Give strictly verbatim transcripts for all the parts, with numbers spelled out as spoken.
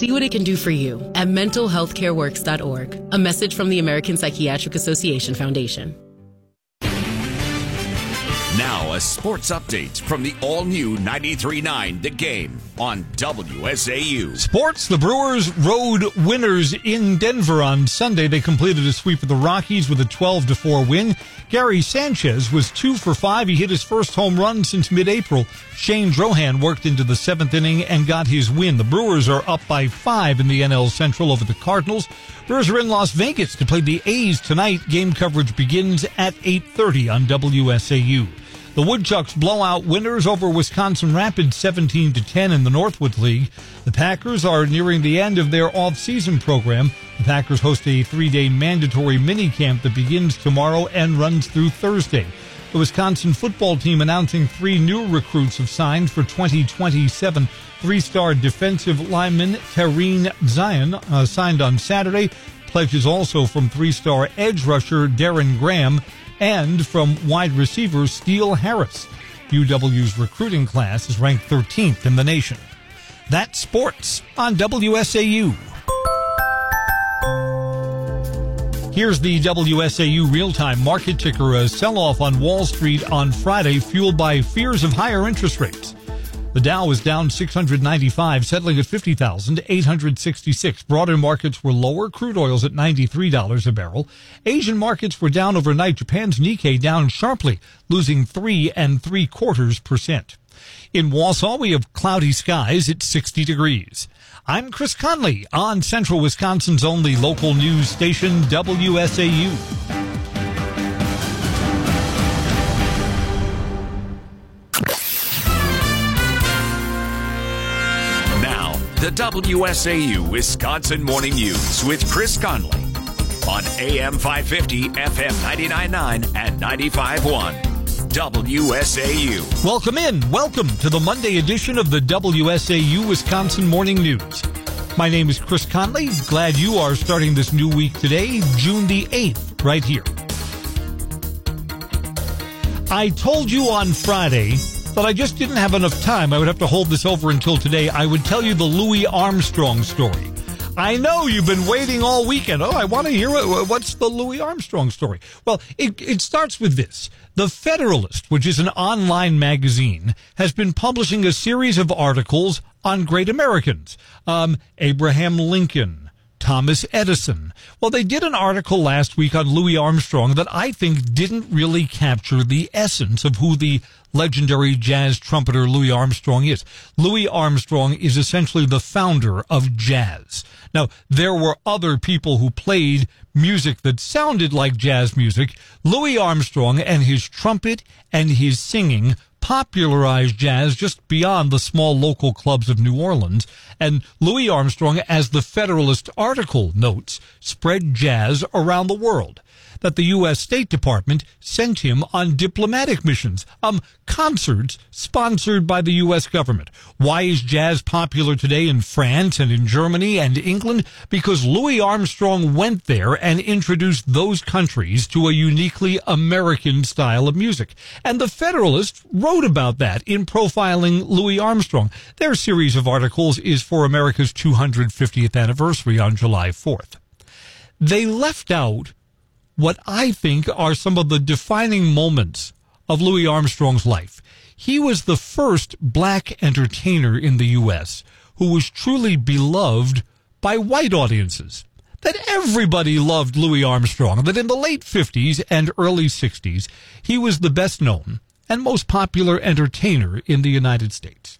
See what it can do for you at mental health care works dot org. A message from the American Psychiatric Association Foundation. Now a sports update from the all-new ninety-three point nine The Game on W S A U. Sports, the Brewers road winners in Denver on Sunday. They completed a sweep of the Rockies with a twelve to four win. Gary Sanchez was two for five. He hit his first home run since mid-April. Shane Drohan worked into the seventh inning and got his win. The Brewers are up by five in the N L Central over the Cardinals. Brewers are in Las Vegas to play the A's tonight. Game coverage begins at eight thirty on W S A U. The Woodchucks blowout winners over Wisconsin Rapids seventeen to ten in the Northwood League. The Packers are nearing the end of their off-season program. The Packers host a three-day mandatory minicamp that begins tomorrow and runs through Thursday. The Wisconsin football team announcing three new recruits have signed for twenty twenty-seven. Three-star defensive lineman Tareen Zion uh, signed on Saturday. Pledges also from three-star edge rusher Darren Graham and from wide receiver Steele Harris. U W's recruiting class is ranked thirteenth in the nation. That's sports on W S A U. Here's the W S A U real-time market ticker. A sell-off on Wall Street on Friday fueled by fears of higher interest rates. The Dow was down six hundred ninety-five, settling at fifty thousand eight hundred sixty-six. Broader markets were lower. Crude oil's at ninety-three dollars a barrel. Asian markets were down overnight. Japan's Nikkei down sharply, losing three and three quarters percent. In Wausau, we have cloudy skies at sixty degrees. I'm Chris Conley on Central Wisconsin's only local news station, W S A U. The W S A U Wisconsin Morning News with Chris Conley on A M five fifty, F M ninety-nine point nine and ninety-five point one. W S A U. Welcome in. Welcome to the Monday edition of the W S A U Wisconsin Morning News. My name is Chris Conley. Glad you are starting this new week today, June the eighth, right here. I told you on Friday that I just didn't have enough time. I would have to hold this over until today. I would tell you the Louis Armstrong story. I know you've been waiting all weekend. Oh, I want to hear it. What's the Louis Armstrong story? Well, it, it starts with this. The Federalist, which is an online magazine, has been publishing a series of articles on great Americans. Um, Abraham Lincoln, Thomas Edison. Well, they did an article last week on Louis Armstrong that I think didn't really capture the essence of who the legendary jazz trumpeter Louis Armstrong is. Louis Armstrong is essentially the founder of jazz. Now, there were other people who played music that sounded like jazz music. Louis Armstrong and his trumpet and his singing popularized jazz just beyond the small local clubs of New Orleans. And Louis Armstrong, as the Federalist article notes, spread jazz around the world. That the U S State Department sent him on diplomatic missions, um, concerts sponsored by the U S government. Why is jazz popular today in France and in Germany and England? Because Louis Armstrong went there and introduced those countries to a uniquely American style of music. And the Federalist wrote about that in profiling Louis Armstrong. Their series of articles is for America's two hundred fiftieth anniversary on July fourth. They left out what I think are some of the defining moments of Louis Armstrong's life. He was the first black entertainer in the U S who was truly beloved by white audiences. That everybody loved Louis Armstrong, that in the late fifties and early sixties, he was the best known and most popular entertainer in the United States.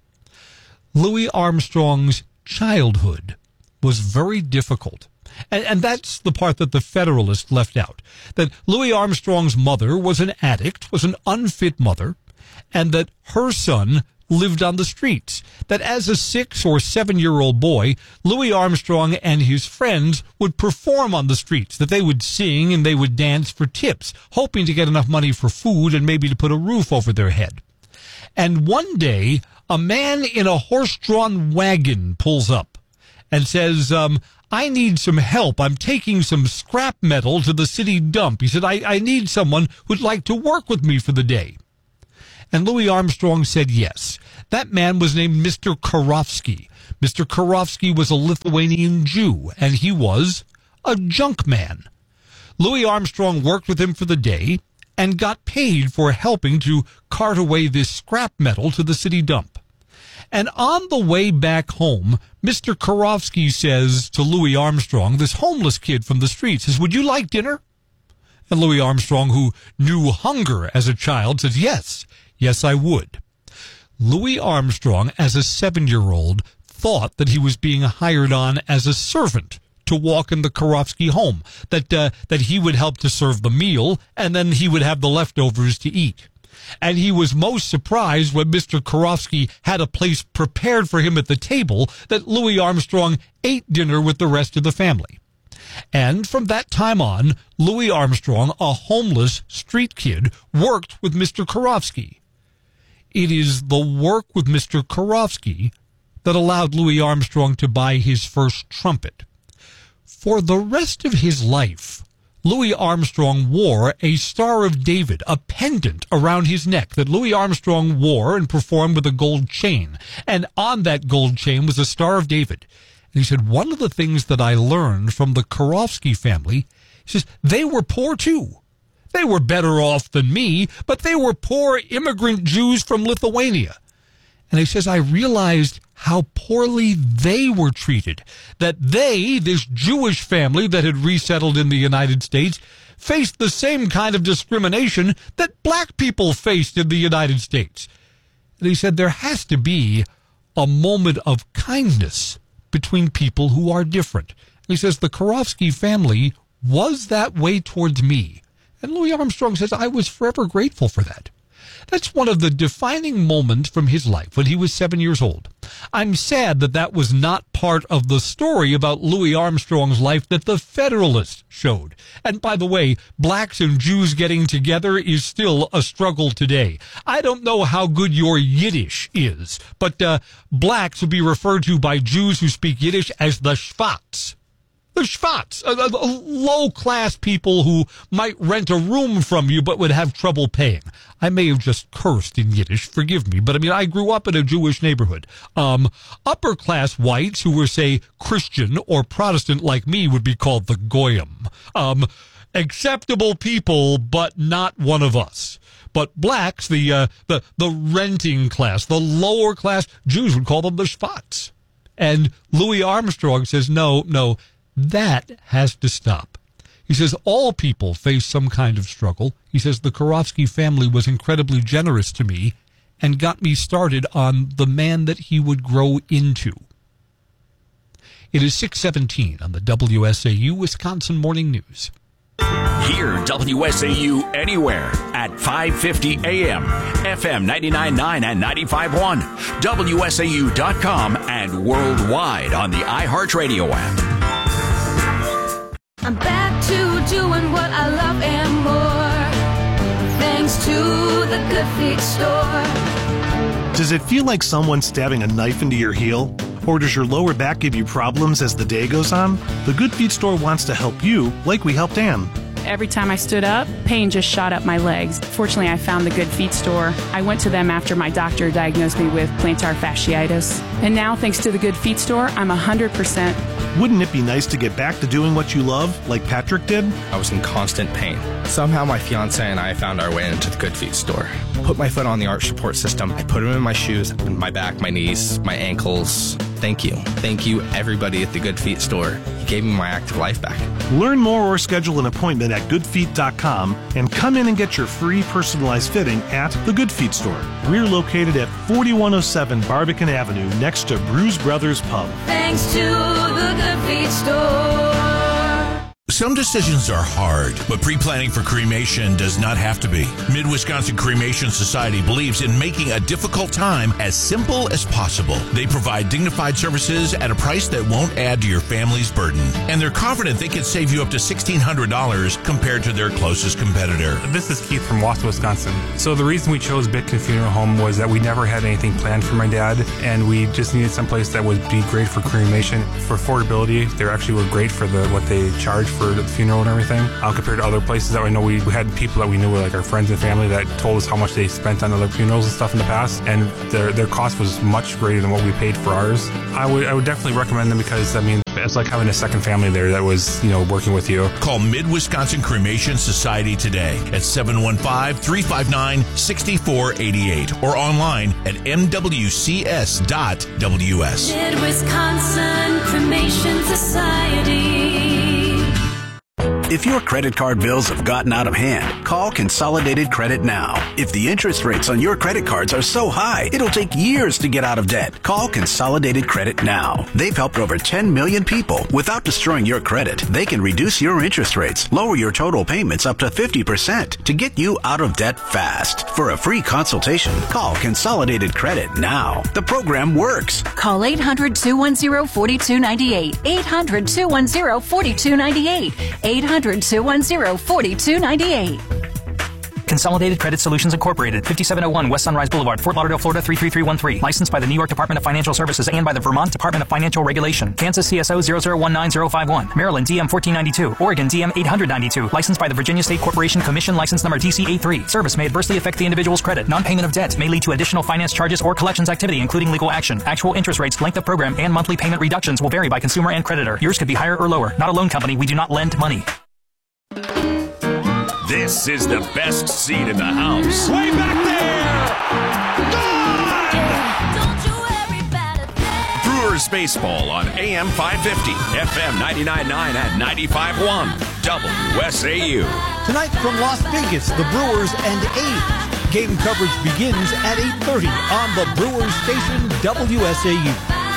Louis Armstrong's childhood was very difficult. And, and that's the part that the Federalist left out. That Louis Armstrong's mother was an addict, was an unfit mother, and that her son lived on the streets. That as a six or seven-year-old boy, Louis Armstrong and his friends would perform on the streets, that they would sing and they would dance for tips, hoping to get enough money for food and maybe to put a roof over their head. And one day, a man in a horse-drawn wagon pulls up and says, um, I need some help. I'm taking some scrap metal to the city dump. He said, I, I need someone who'd like to work with me for the day. And Louis Armstrong said yes. That man was named Mister Karofsky. Mister Karofsky was a Lithuanian Jew, and he was a junk man. Louis Armstrong worked with him for the day and got paid for helping to cart away this scrap metal to the city dump. And on the way back home, Mister Karofsky says to Louis Armstrong, this homeless kid from the street, says, "Would you like dinner?" And Louis Armstrong, who knew hunger as a child, says, yes, yes, I would. Louis Armstrong, as a seven-year-old, thought that he was being hired on as a servant to walk in the Karofsky home, that uh, that he would help to serve the meal, and then he would have the leftovers to eat. And he was most surprised when Mister Karofsky had a place prepared for him at the table that Louis Armstrong ate dinner with the rest of the family. And from that time on, Louis Armstrong, a homeless street kid, worked with Mister Karofsky. It is the work with Mister Karofsky that allowed Louis Armstrong to buy his first trumpet. For the rest of his life, Louis Armstrong wore a Star of David, a pendant around his neck that Louis Armstrong wore and performed with a gold chain. And on that gold chain was a Star of David. And he said, one of the things that I learned from the Karofsky family, he says, they were poor too. They were better off than me, but they were poor immigrant Jews from Lithuania. And he says, I realized how poorly they were treated, that they, this Jewish family that had resettled in the United States, faced the same kind of discrimination that black people faced in the United States. And he said, there has to be a moment of kindness between people who are different. And he says, the Karofsky family was that way towards me. And Louis Armstrong says, I was forever grateful for that. That's one of the defining moments from his life when he was seven years old. I'm sad that that was not part of the story about Louis Armstrong's life that the Federalist showed. And by the way, blacks and Jews getting together is still a struggle today. I don't know how good your Yiddish is, but uh, blacks would be referred to by Jews who speak Yiddish as the Schwarz. The Schwarz, uh, uh, low-class people who might rent a room from you but would have trouble paying. I may have just cursed in Yiddish, forgive me, but I mean, I grew up in a Jewish neighborhood. Um, upper-class whites who were, say, Christian or Protestant like me would be called the Goyim. Um, acceptable people, but not one of us. But blacks, the, uh, the, the renting class, the lower-class Jews would call them the Schwarz. And Louis Armstrong says, no, no, that has to stop. He says all people face some kind of struggle. He says the Karofsky family was incredibly generous to me and got me started on the man that he would grow into. It is six seventeen on the W S A U Wisconsin Morning News. Hear W S A U anywhere at five fifty A M, F M ninety-nine point nine and ninety-five point one, W S A U dot com, and worldwide on the iHeartRadio app. I'm back to doing what I love and more, thanks to the Good Feet store. Does it feel like someone's stabbing a knife into your heel? Or does your lower back give you problems as the day goes on? The Good Feet store wants to help you like we helped Ann. Every time I stood up, pain just shot up my legs. Fortunately, I found the Good Feet store. I went to them after my doctor diagnosed me with plantar fasciitis. And now, thanks to the Good Feet store, I'm one hundred percent. Wouldn't it be nice to get back to doing what you love, like Patrick did? I was in constant pain. Somehow my fiance and I found our way into the Good Feet store. Put my foot on the arch support system. I put them in my shoes, my back, my knees, my ankles. Thank you. Thank you, everybody at the Good Feet store. You gave me my active life back. Learn more or schedule an appointment at good feet dot com and come in and get your free personalized fitting at the Good Feet store. We're located at forty-one oh seven Barbican Avenue next to Bruise Brothers Pub. Thanks to the Good Feet store. Some decisions are hard, but pre-planning for cremation does not have to be. Mid-Wisconsin Cremation Society believes in making a difficult time as simple as possible. They provide dignified services at a price that won't add to your family's burden. And they're confident they can save you up to sixteen hundred dollars compared to their closest competitor. This is Keith from Wausau, Wisconsin. So the reason we chose Bitkin Funeral Home was that we never had anything planned for my dad, and we just needed someplace that would be great for cremation. For affordability, they actually were great for the what they charge for for the funeral and everything, um, compared to other places that I know we, we had people that we knew, like our friends and family, that told us how much they spent on other funerals and stuff in the past, and their their cost was much greater than what we paid for ours. I would I would definitely recommend them because, I mean, it's like having a second family there that was, you know, working with you. Call Mid-Wisconsin Cremation Society today at seven one five, three five nine, six four eight eight or online at m w c s dot w s. Mid-Wisconsin Cremation Society. If your credit card bills have gotten out of hand, call Consolidated Credit now. If the interest rates on your credit cards are so high, it'll take years to get out of debt. Call Consolidated Credit now. They've helped over ten million people. Without destroying your credit, they can reduce your interest rates, lower your total payments up to fifty percent to get you out of debt fast. For a free consultation, call Consolidated Credit now. The program works. Call eight hundred, two one zero, four two nine eight. eight hundred, two one zero, four two nine eight. eight hundred, two one zero, four two nine eight. Consolidated Credit Solutions Incorporated, fifty-seven oh one West Sunrise Boulevard, Fort Lauderdale, Florida three three three one three. Licensed by the New York Department of Financial Services and by the Vermont Department of Financial Regulation. Kansas C S O zero zero one nine zero five one. Maryland D M fourteen ninety-two. Oregon D M eight ninety-two. Licensed by the Virginia State Corporation Commission, license number D C eighty-three. Service may adversely affect the individual's credit. Non-payment of debt may lead to additional finance charges or collections activity, including legal action. Actual interest rates, length of program, and monthly payment reductions will vary by consumer and creditor. Yours could be higher or lower. Not a loan company. We do not lend money. This is the best seat in the house. Way back there! Brewers Baseball on A M five fifty, F M ninety-nine point nine and ninety-five point one, W S A U. Tonight from Las Vegas, the Brewers and A's. Game coverage begins at eight thirty on the Brewers station, W S A U.